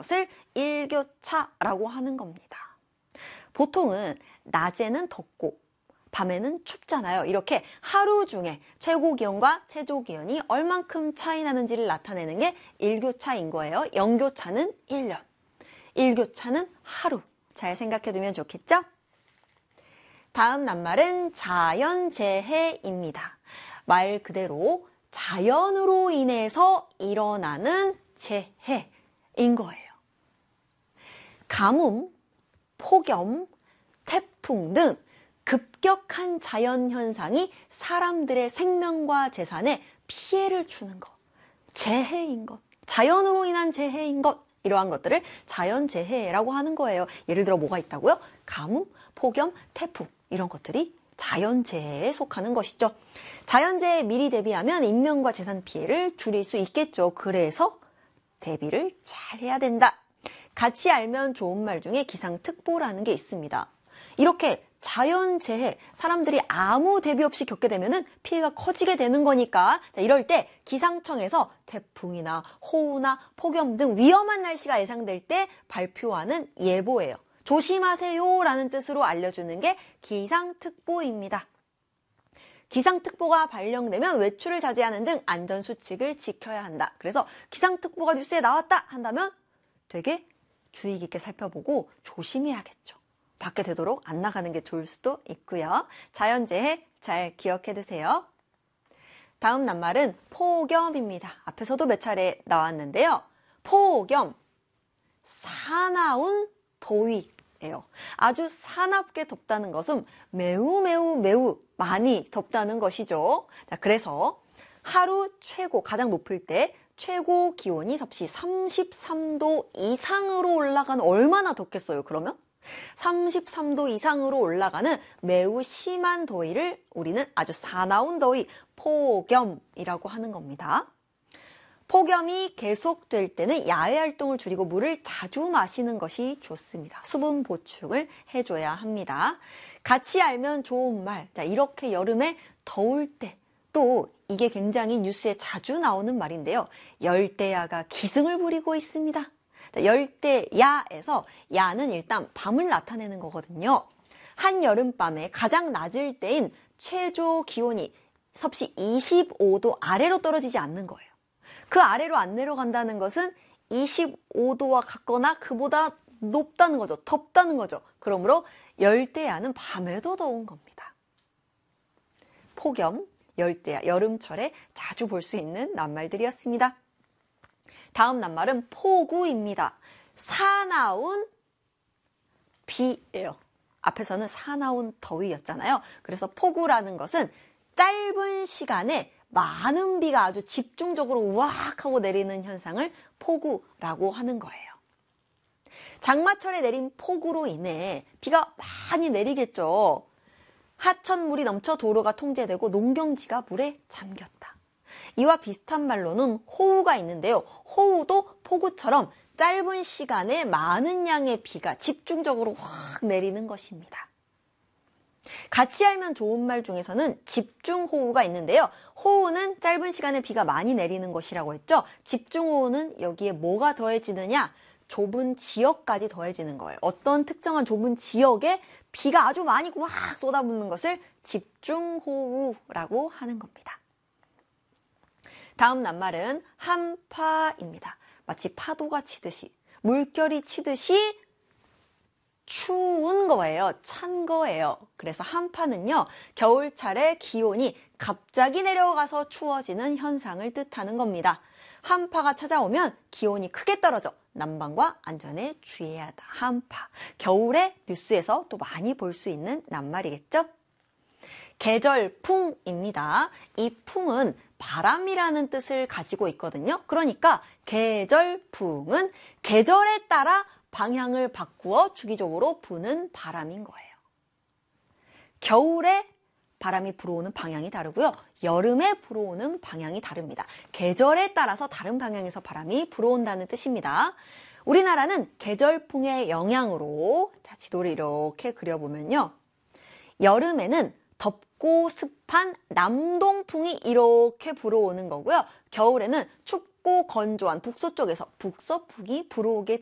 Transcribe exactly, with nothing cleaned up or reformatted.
것을 일교차라고 하는 겁니다. 보통은 낮에는 덥고 밤에는 춥잖아요. 이렇게 하루 중에 최고 기온과 최저 기온이 얼만큼 차이 나는지를 나타내는 게 일교차인 거예요. 영교차는 일 년, 일교차는 하루. 잘 생각해두면 좋겠죠? 다음 낱말은 자연재해입니다. 말 그대로 자연으로 인해서 일어나는 재해인 거예요. 가뭄, 폭염, 태풍 등 급격한 자연현상이 사람들의 생명과 재산에 피해를 주는 것, 재해인 것, 자연으로 인한 재해인 것, 이러한 것들을 자연재해라고 하는 거예요. 예를 들어 뭐가 있다고요? 가뭄, 폭염, 태풍 이런 것들이 자연재해에 속하는 것이죠. 자연재해에 미리 대비하면 인명과 재산 피해를 줄일 수 있겠죠. 그래서 대비를 잘 해야 된다. 같이 알면 좋은 말 중에 기상특보라는 게 있습니다. 이렇게 자연재해, 사람들이 아무 대비 없이 겪게 되면 피해가 커지게 되는 거니까 자, 이럴 때 기상청에서 태풍이나 호우나 폭염 등 위험한 날씨가 예상될 때 발표하는 예보예요. 조심하세요 라는 뜻으로 알려주는 게 기상특보입니다. 기상특보가 발령되면 외출을 자제하는 등 안전수칙을 지켜야 한다. 그래서 기상특보가 뉴스에 나왔다 한다면 되게 주의 깊게 살펴보고 조심해야겠죠. 밖에 되도록 안 나가는 게 좋을 수도 있고요. 자연재해 잘 기억해 두세요. 다음 낱말은 폭염입니다. 앞에서도 몇 차례 나왔는데요. 폭염, 사나운 더위예요. 아주 사납게 덥다는 것은 매우 매우 매우 많이 덥다는 것이죠. 자, 그래서 하루 최고, 가장 높을 때 최고 기온이 섭씨 삼십삼 도 이상으로 올라가는 얼마나 덥겠어요, 그러면? 삼십삼 도 이상으로 올라가는 매우 심한 더위를 우리는 아주 사나운 더위, 폭염이라고 하는 겁니다. 폭염이 계속될 때는 야외 활동을 줄이고 물을 자주 마시는 것이 좋습니다. 수분 보충을 해줘야 합니다. 같이 알면 좋은 말, 자, 이렇게 여름에 더울 때 또 이게 굉장히 뉴스에 자주 나오는 말인데요. 열대야가 기승을 부리고 있습니다. 열대야에서 야는 일단 밤을 나타내는 거거든요. 한여름밤에 가장 낮을 때인 최저 기온이 섭씨 이십오 도 아래로 떨어지지 않는 거예요. 그 아래로 안 내려간다는 것은 이십오 도와 같거나 그보다 높다는 거죠. 덥다는 거죠. 그러므로 열대야는 밤에도 더운 겁니다. 폭염, 열대야, 여름철에 자주 볼 수 있는 낱말들이었습니다. 다음 낱말은 폭우입니다. 사나운 비예요. 앞에서는 사나운 더위였잖아요. 그래서 폭우라는 것은 짧은 시간에 많은 비가 아주 집중적으로 우악 하고 내리는 현상을 폭우라고 하는 거예요. 장마철에 내린 폭우로 인해 비가 많이 내리겠죠. 하천물이 넘쳐 도로가 통제되고 농경지가 물에 잠겼다. 이와 비슷한 말로는 호우가 있는데요. 호우도 폭우처럼 짧은 시간에 많은 양의 비가 집중적으로 확 내리는 것입니다. 같이 알면 좋은 말 중에서는 집중호우가 있는데요. 호우는 짧은 시간에 비가 많이 내리는 것이라고 했죠. 집중호우는 여기에 뭐가 더해지느냐? 좁은 지역까지 더해지는 거예요. 어떤 특정한 좁은 지역에 비가 아주 많이 확 쏟아붓는 것을 집중호우라고 하는 겁니다. 다음 낱말은 한파입니다. 마치 파도가 치듯이, 물결이 치듯이 추운 거예요. 찬 거예요. 그래서 한파는요, 겨울철에 기온이 갑자기 내려가서 추워지는 현상을 뜻하는 겁니다. 한파가 찾아오면 기온이 크게 떨어져 난방과 안전에 주의해야 한다. 한파. 겨울에 뉴스에서 또 많이 볼 수 있는 낱말이겠죠? 계절풍입니다. 이 풍은 바람이라는 뜻을 가지고 있거든요. 그러니까 계절풍은 계절에 따라 방향을 바꾸어 주기적으로 부는 바람인 거예요. 겨울에 바람이 불어오는 방향이 다르고요. 여름에 불어오는 방향이 다릅니다. 계절에 따라서 다른 방향에서 바람이 불어온다는 뜻입니다. 우리나라는 계절풍의 영향으로 자, 지도를 이렇게 그려보면요. 여름에는 덥고 습한 남동풍이 이렇게 불어오는 거고요. 겨울에는 춥고 건조한 북서쪽에서 북서풍이 불어오게